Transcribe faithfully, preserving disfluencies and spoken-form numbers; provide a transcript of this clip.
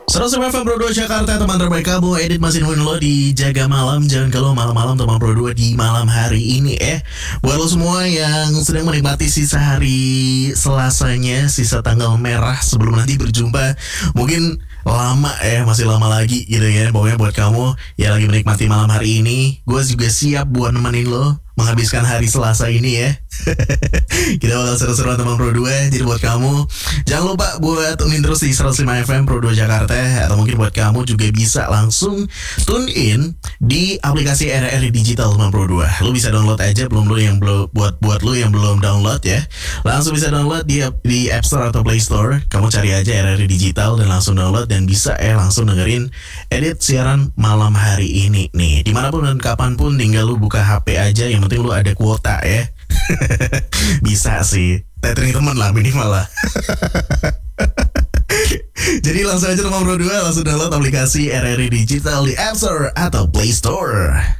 seratus F M Pro dua Jakarta, teman terbaik kamu. Edit masih nungguin lo di Jaga Malam. Jangan kalau malam-malam teman Pro dua di malam hari ini eh. Buat lo semua yang sedang menikmati sisa hari Selasanya, sisa tanggal merah sebelum nanti berjumpa. Mungkin lama eh, masih lama lagi gitu ya. Pokoknya buat kamu yang lagi menikmati malam hari ini, gue juga siap buat nemenin lo menghabiskan hari Selasa ini ya. Kita bakal seru-seruan teman Pro dua. Jadi buat kamu, jangan lupa buat tune in terus di seratus lima F M Pro dua Jakarta. Atau mungkin buat kamu juga bisa langsung tune in di aplikasi R R I Digital teman Pro dua. Lu bisa download aja, belum lu yang belum buat buat lu yang belum download ya. Langsung bisa download di di App Store atau Play Store. Kamu cari aja R R I Digital dan langsung download, dan bisa eh langsung dengerin edit siaran malam hari ini nih. Dimanapun dan kapanpun, tinggal lu buka H P aja, yang penting lu ada kuota ya. Bisa sih, tethering temen lah minimal lah. Jadi langsung aja teman Pro dua, langsung download aplikasi R R I Digital di App Store atau Play Store.